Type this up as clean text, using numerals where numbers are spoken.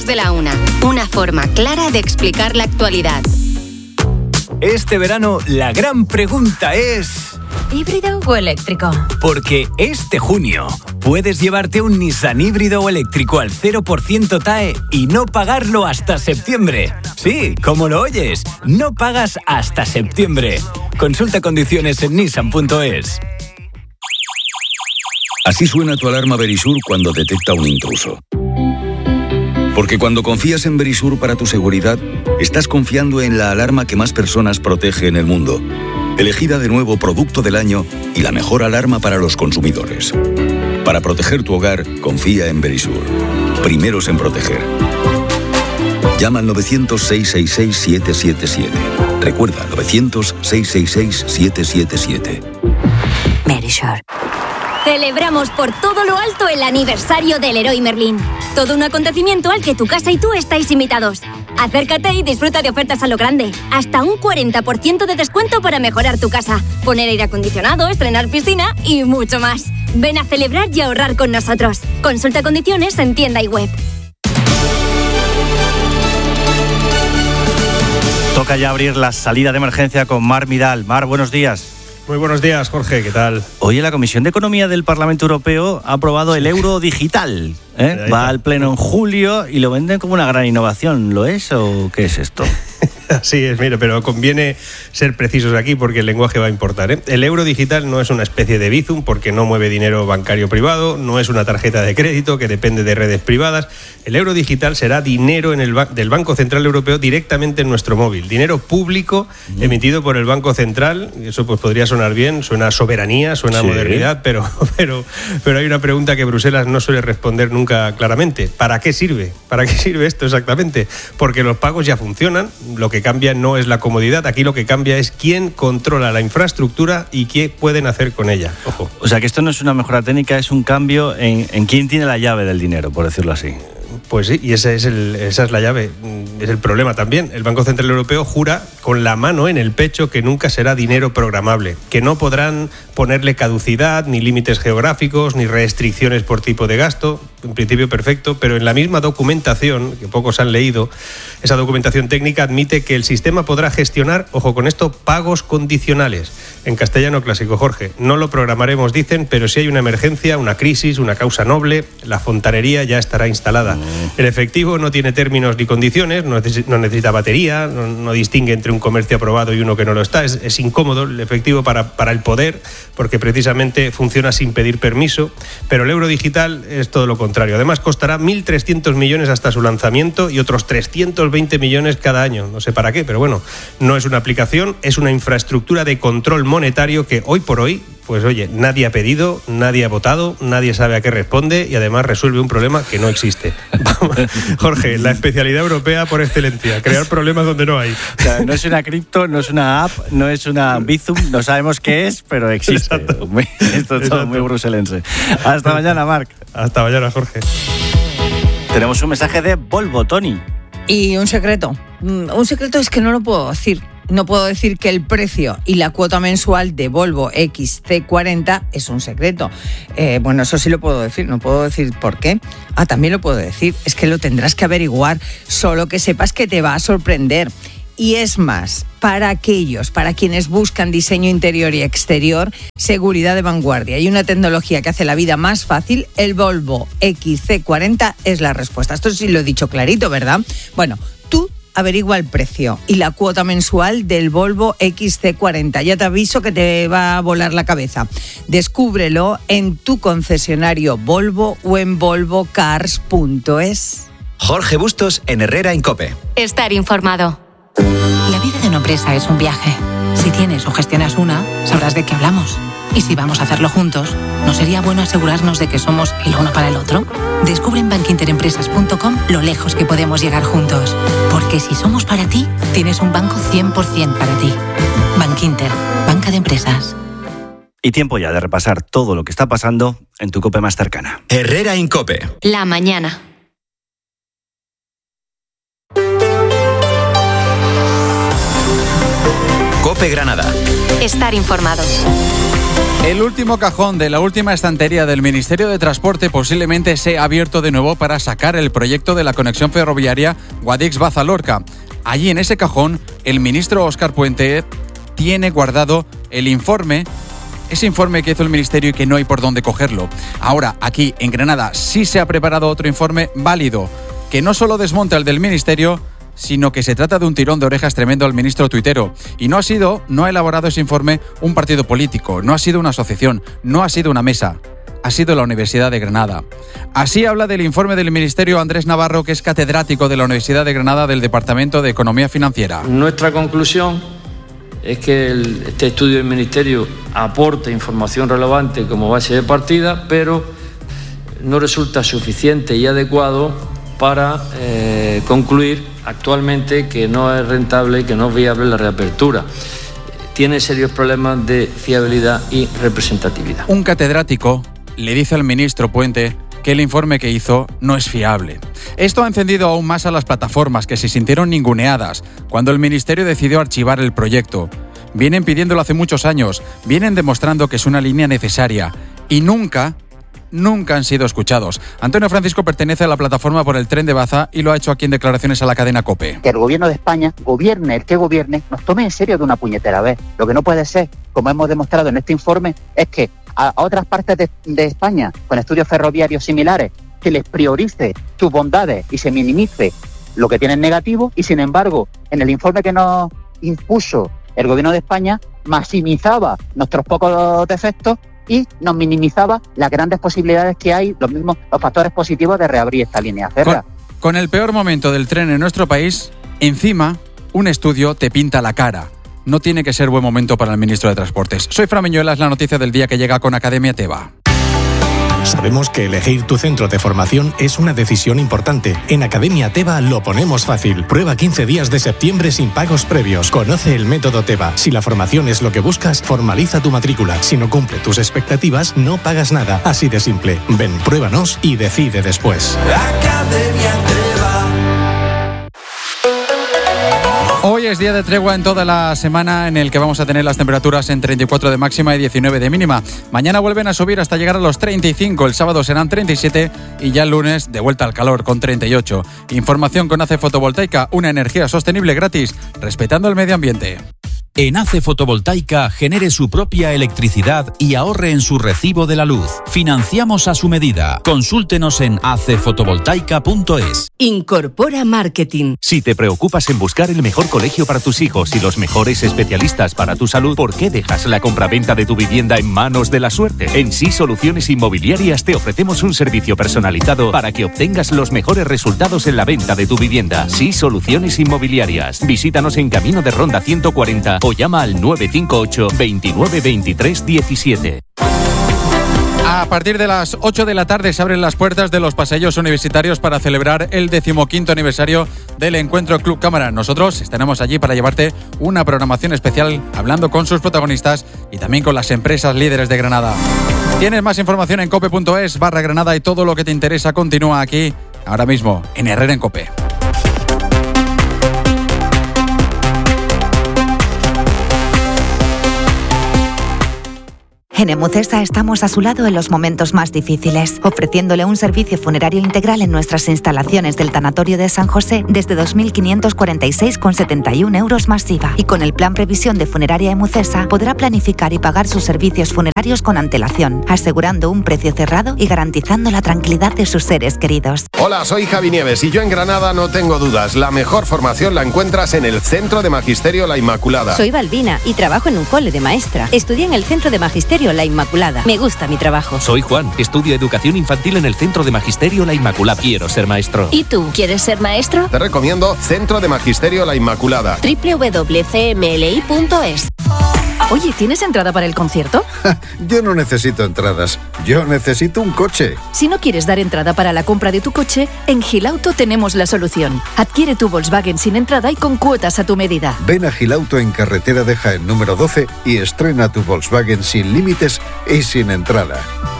de la una. Una forma clara de explicar la actualidad. Este verano la gran pregunta es... ¿híbrido o eléctrico? Porque este junio puedes llevarte un Nissan híbrido o eléctrico al 0% TAE y no pagarlo hasta septiembre. Sí, como lo oyes, no pagas hasta septiembre. Consulta condiciones en nissan.es. Así suena tu alarma Verisur cuando detecta un intruso. Porque cuando confías en Verisur para tu seguridad, estás confiando en la alarma que más personas protege en el mundo. Elegida de nuevo Producto del Año y la mejor alarma para los consumidores. Para proteger tu hogar, confía en Verisur. Primeros en proteger. Llama al 900-666-777. Recuerda, 900-666-777. Verisur. Celebramos por todo lo alto el aniversario del Leroy Merlin. Todo un acontecimiento al que tu casa y tú estáis invitados. Acércate y disfruta de ofertas a lo grande. Hasta un 40% de descuento para mejorar tu casa, poner aire acondicionado, estrenar piscina y mucho más. Ven a celebrar y ahorrar con nosotros. Consulta condiciones en tienda y web. Toca ya abrir la salida de emergencia con Mar Midal. Mar, buenos días. Muy buenos días, Jorge, ¿qué tal? Oye, la Comisión de Economía del Parlamento Europeo ha aprobado el euro digital. Va al pleno en julio y lo venden como una gran innovación. ¿Lo es o qué es esto? Así es, mire, pero conviene ser precisos aquí porque el lenguaje va a importar, ¿eh? El euro digital no es una especie de Bizum porque no mueve dinero bancario privado, no es una tarjeta de crédito que depende de redes privadas. El euro digital será dinero del Banco Central Europeo directamente en nuestro móvil. Dinero público emitido por el Banco Central. Eso pues podría sonar bien, suena a soberanía, suena a modernidad, pero hay una pregunta que Bruselas no suele responder nunca claramente. ¿Para qué sirve? ¿Para qué sirve esto exactamente? Porque los pagos ya funcionan, lo que cambia no es la comodidad, aquí lo que cambia es quién controla la infraestructura y qué pueden hacer con ella. Ojo. O sea que esto no es una mejora técnica, es un cambio en quién tiene la llave del dinero, por decirlo así. Pues sí, y esa es la llave, es el problema también. El Banco Central Europeo jura con la mano en el pecho que nunca será dinero programable, que no podrán ponerle caducidad, ni límites geográficos, ni restricciones por tipo de gasto. En principio perfecto, pero en la misma documentación, que pocos han leído, esa documentación técnica admite que el sistema podrá gestionar, ojo con esto, pagos condicionales. En castellano clásico, Jorge, no lo programaremos, dicen, pero si hay una emergencia, una crisis, una causa noble, la fontanería ya estará instalada. El efectivo no tiene términos ni condiciones, no necesita batería, no distingue entre un comercio aprobado y uno que no lo está. Es incómodo el efectivo para el poder, porque precisamente funciona sin pedir permiso, pero el euro digital es todo lo contrario. Además, costará 1.300 millones hasta su lanzamiento y otros 320 millones cada año. No sé para qué, pero bueno, no es una aplicación, es una infraestructura de control monetario que hoy por hoy, pues oye, nadie ha pedido, nadie ha votado, nadie sabe a qué responde y además resuelve un problema que no existe. Jorge, la especialidad europea por excelencia, crear problemas donde no hay. O sea, no es una cripto, no es una app, no es una Bizum, no sabemos qué es, pero existe. Esto es todo muy bruselense. Hasta mañana, Marc. Hasta mañana, Jorge. Tenemos un mensaje de Volvo, Tony. Y un secreto. Un secreto es que no lo puedo decir. No puedo decir que el precio y la cuota mensual de Volvo XC40 es un secreto. Bueno, eso sí lo puedo decir, no puedo decir por qué. También lo puedo decir, es que lo tendrás que averiguar, solo que sepas que te va a sorprender. Y es más, para quienes buscan diseño interior y exterior, seguridad de vanguardia y una tecnología que hace la vida más fácil, el Volvo XC40 es la respuesta. Esto sí lo he dicho clarito, ¿verdad? Bueno, tú averigua el precio y la cuota mensual del Volvo XC40. Ya te aviso que te va a volar la cabeza. Descúbrelo en tu concesionario Volvo o en volvocars.es. Jorge Bustos en Herrera en COPE. Estar informado. La vida de una empresa es un viaje. Si tienes o gestionas una, sabrás de qué hablamos. Y si vamos a hacerlo juntos, ¿no sería bueno asegurarnos de que somos el uno para el otro? Descubre en bankinterempresas.com lo lejos que podemos llegar juntos. Porque si somos para ti, tienes un banco 100% para ti. Bankinter, banca de empresas. Y tiempo ya de repasar todo lo que está pasando en tu COPE más cercana. Herrera en COPE. La mañana. COPE Granada. Estar informado. El último cajón de la última estantería del Ministerio de Transporte posiblemente sea abierto de nuevo para sacar el proyecto de la conexión ferroviaria Guadix-Baza-Lorca. Allí en ese cajón, el ministro Óscar Puente tiene guardado el informe, ese informe que hizo el Ministerio y que no hay por dónde cogerlo. Ahora, aquí en Granada sí se ha preparado otro informe válido, que no solo desmonta el del Ministerio, sino que se trata de un tirón de orejas tremendo al ministro tuitero. Y no ha elaborado ese informe un partido político, no ha sido una asociación, no ha sido una mesa, ha sido la Universidad de Granada. Así habla del informe del Ministerio Andrés Navarro, que es catedrático de la Universidad de Granada del Departamento de Economía Financiera. Nuestra conclusión es que este estudio del Ministerio aporta información relevante como base de partida, pero no resulta suficiente y adecuado para concluir actualmente que no es rentable y que no es viable la reapertura. Tiene serios problemas de fiabilidad y representatividad. Un catedrático le dice al ministro Puente que el informe que hizo no es fiable. Esto ha encendido aún más a las plataformas, que se sintieron ninguneadas cuando el ministerio decidió archivar el proyecto. Vienen pidiéndolo hace muchos años, vienen demostrando que es una línea necesaria y nunca han sido escuchados. Antonio Francisco pertenece a la plataforma por el tren de Baza y lo ha hecho aquí en declaraciones a la cadena COPE. Que el gobierno de España, gobierne el que gobierne, nos tome en serio de una puñetera vez. Lo que no puede ser, como hemos demostrado en este informe, es que a otras partes de España, con estudios ferroviarios similares, se les priorice sus bondades y se minimice lo que tienen negativo, y sin embargo, en el informe que nos impuso el gobierno de España, maximizaba nuestros pocos defectos y nos minimizaba las grandes posibilidades que hay, los factores positivos de reabrir esta línea férrea. Con el peor momento del tren en nuestro país, encima, un estudio te pinta la cara. No tiene que ser buen momento para el ministro de Transportes. Soy Fran Miñuela, es la noticia del día que llega con Academia Teva. Sabemos que elegir tu centro de formación es una decisión importante. En Academia Teva lo ponemos fácil. Prueba 15 días de septiembre sin pagos previos. Conoce el método Teva. Si la formación es lo que buscas, formaliza tu matrícula. Si no cumple tus expectativas, no pagas nada. Así de simple. Ven, pruébanos y decide después. Academia Teva. Hoy es día de tregua en toda la semana, en el que vamos a tener las temperaturas en 34 de máxima y 19 de mínima. Mañana vuelven a subir hasta llegar a los 35, el sábado serán 37 y ya el lunes de vuelta al calor con 38. Información con ACE Fotovoltaica, una energía sostenible gratis, respetando el medio ambiente. En ACE Fotovoltaica genere su propia electricidad y ahorre en su recibo de la luz. Financiamos a su medida. Consúltenos en acefotovoltaica.es. Incorpora Marketing. Si te preocupas en buscar el mejor colegio para tus hijos y los mejores especialistas para tu salud, ¿por qué dejas la compraventa de tu vivienda en manos de la suerte? En Sí Soluciones Inmobiliarias te ofrecemos un servicio personalizado para que obtengas los mejores resultados en la venta de tu vivienda. Sí Soluciones Inmobiliarias. Visítanos en Camino de Ronda 140 o llama al 958 29 23 17. A partir de las 8 de la tarde se abren las puertas de los paseos universitarios para celebrar el 15º aniversario del Encuentro Club Cámara. Nosotros estaremos allí para llevarte una programación especial, hablando con sus protagonistas y también con las empresas líderes de Granada. Tienes más información en cope.es/Granada y todo lo que te interesa continúa aquí, ahora mismo, en Herrera en Cope. En Emucesa estamos a su lado en los momentos más difíciles, ofreciéndole un servicio funerario integral en nuestras instalaciones del Tanatorio de San José desde 2.546,71 euros más IVA. Y con el plan Previsión de Funeraria Emucesa podrá planificar y pagar sus servicios funerarios con antelación, asegurando un precio cerrado y garantizando la tranquilidad de sus seres queridos. Hola, soy Javi Nieves y yo en Granada no tengo dudas. La mejor formación la encuentras en el Centro de Magisterio La Inmaculada. Soy Balbina y trabajo en un cole de maestra. Estudié en el Centro de Magisterio La Inmaculada. Me gusta mi trabajo. Soy Juan, estudio Educación Infantil en el Centro de Magisterio La Inmaculada. Quiero ser maestro. ¿Y tú, quieres ser maestro? Te recomiendo Centro de Magisterio La Inmaculada. www.cmli.es. Oye, ¿tienes entrada para el concierto? Yo no necesito entradas, yo necesito un coche. Si no quieres dar entrada para la compra de tu coche, en Gilauto tenemos la solución. Adquiere tu Volkswagen sin entrada y con cuotas a tu medida. Ven a Gilauto en carretera de Jaén número 12 y estrena tu Volkswagen sin límites y sin entrada.